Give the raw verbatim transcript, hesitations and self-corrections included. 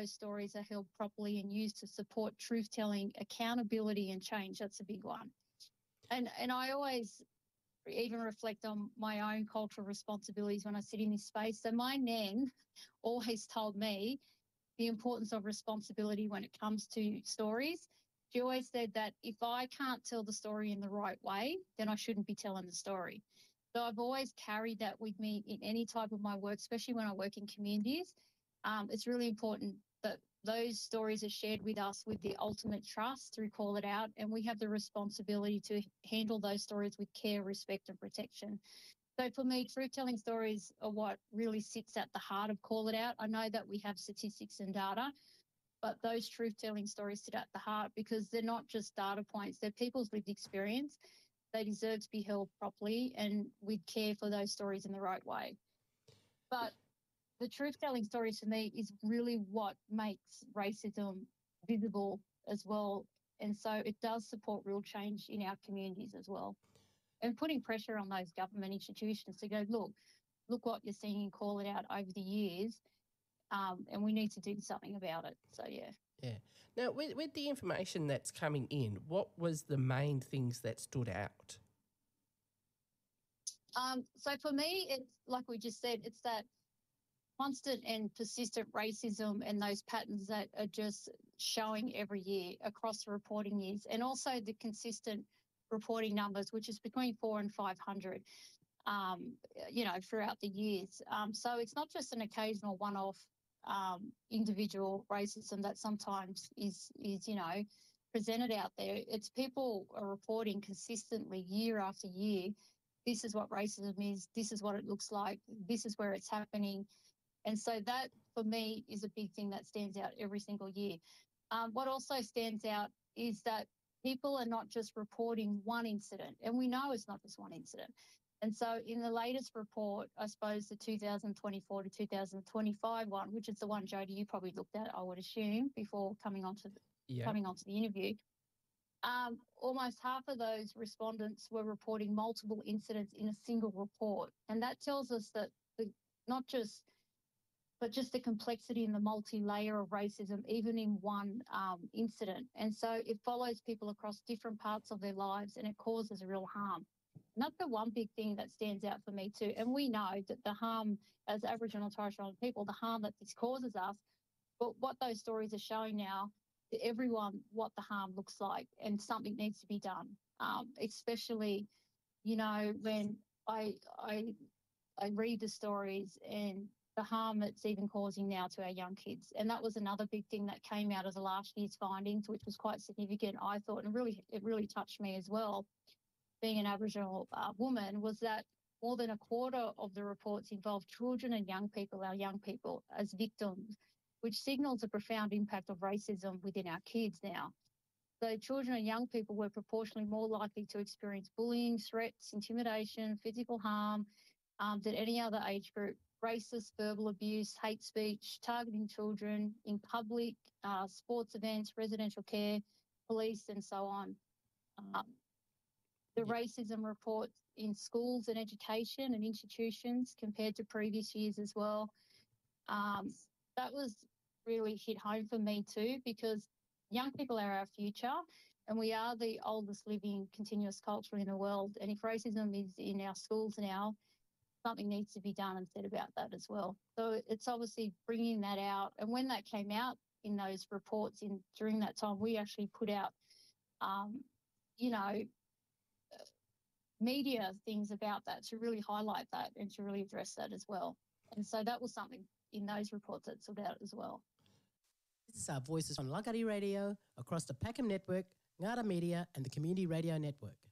those stories are held properly and used to support truth-telling, accountability and change. That's a big one. And and I always even reflect on my own cultural responsibilities when I sit in this space. So my nan always told me the importance of responsibility when it comes to stories. She always said that if I can't tell the story in the right way, then I shouldn't be telling the story. So I've always carried that with me in any type of my work, especially when I work in communities. Um, it's really important that those stories are shared with us with the ultimate trust through Call It Out, and we have the responsibility to handle those stories with care, respect and protection. So for me, truth-telling stories are what really sits at the heart of Call It Out. I know that we have statistics and data, but those truth-telling stories sit at the heart because they're not just data points, they're people's lived experience. They deserve to be held properly and with care for those stories in the right way. But the truth-telling stories for me is really what makes racism visible as well. And so it does support real change in our communities as well. And putting pressure on those government institutions to go, look, look what you're seeing and Call It Out over the years, um, and we need to do something about it. So, yeah. Yeah. Now, with, with the information that's coming in, what was the main things that stood out? Um, so for me, it's like we just said, it's that constant and persistent racism and those patterns that are just showing every year across the reporting years, and also the consistent reporting numbers, which is between four and five hundred, um, you know, throughout the years. Um, so it's not just an occasional one-off um, individual racism that sometimes is, is, you know, presented out there. It's people are reporting consistently year after year, this is what racism is, this is what it looks like, this is where it's happening. And so that, for me, is a big thing that stands out every single year. Um, what also stands out is that people are not just reporting one incident, and we know it's not just one incident. And so in the latest report, I suppose the two thousand twenty-four to two thousand twenty-five one, which is the one, Jody, you probably looked at, I would assume, before coming onto the, yeah. coming onto the interview, um, almost half of those respondents were reporting multiple incidents in a single report. And that tells us that the, not just but just the complexity and the multi-layer of racism, even in one um, incident. And so it follows people across different parts of their lives and it causes real harm. And that's the one big thing that stands out for me too. And we know that the harm, as Aboriginal and Torres Strait Islander people, the harm that this causes us, but what those stories are showing now to everyone what the harm looks like, and something needs to be done, um, especially, you know, when I, I, I read the stories and the harm it's even causing now to our young kids. And that was another big thing that came out of the last year's findings, which was quite significant, I thought, and really it really touched me as well, being an Aboriginal uh, woman, was that more than a quarter of the reports involved children and young people, our young people, as victims, which signals a profound impact of racism within our kids now. So children and young people were proportionally more likely to experience bullying, threats, intimidation, physical harm um, than any other age group. Racist verbal abuse, hate speech, targeting children in public, uh, sports events, residential care, police and so on. Um, the yeah. racism reports in schools and education and institutions compared to previous years as well. Um, that was really hit home for me too, because young people are our future and we are the oldest living continuous culture in the world. And if racism is in our schools now, something needs to be done and said about that as well. So it's obviously bringing that out. And when that came out in those reports in during that time, we actually put out, um, you know, media things about that to really highlight that and to really address that as well. And so that was something in those reports that stood out as well. This is our voices on Langkawi Radio, across the Peckham Network, Ngara Media and the Community Radio Network.